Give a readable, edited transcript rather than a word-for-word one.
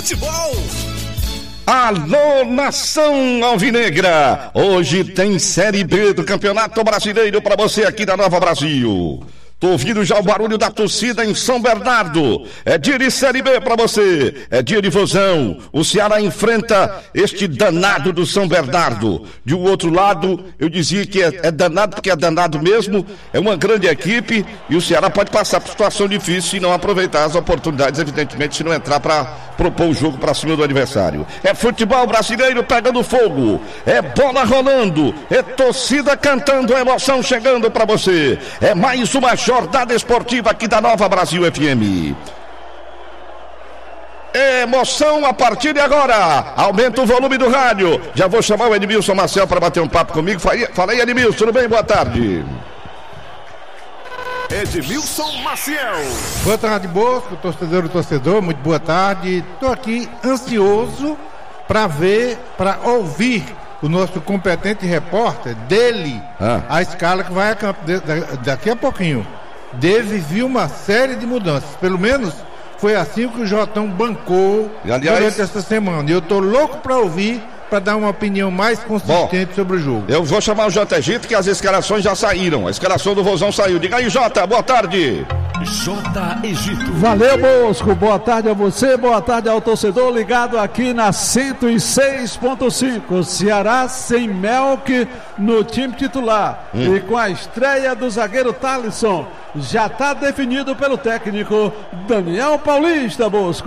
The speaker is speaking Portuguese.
futebol. Alô, nação alvinegra! Hoje tem Série B do Campeonato Brasileiro para você aqui da Nova Brasil. Tô ouvindo já o barulho da torcida em São Bernardo. É dia de Série B pra você. É dia de Vozão. O Ceará enfrenta este danado do São Bernardo. De um outro lado, eu dizia que é danado porque é danado mesmo. É uma grande equipe e o Ceará pode passar por situação difícil se não aproveitar as oportunidades, evidentemente, se não entrar pra propor o jogo pra cima do adversário. É futebol brasileiro pegando fogo. É bola rolando. É torcida cantando, emoção chegando pra você. É mais uma jornada esportiva aqui da Nova Brasil FM. Emoção a partir de agora. Aumenta o volume do rádio. Já vou chamar o Edmilson Maciel para bater um papo comigo. Fala aí, Edmilson, tudo bem? Boa tarde. Edmilson Maciel. Boa tarde, Bosco, torcedor, muito boa tarde. Estou aqui ansioso para ouvir o nosso competente repórter dele, a escala que vai a campo daqui a pouquinho. Deve vir uma série de mudanças, pelo menos foi assim que o Jotão bancou durante essa semana. E eu tô louco para ouvir, para dar uma opinião mais consistente sobre o jogo. Eu vou chamar o J. Egito, que as escalações já saíram. A escalação do Vozão saiu. Diga aí, Jota, boa tarde. J. Egito. Valeu, Bosco. Boa tarde a você, boa tarde ao torcedor ligado aqui na 106.5. Ceará sem Melk no time titular. E com a estreia do zagueiro Thalisson, já está definido pelo técnico Daniel Paulista, Bosco.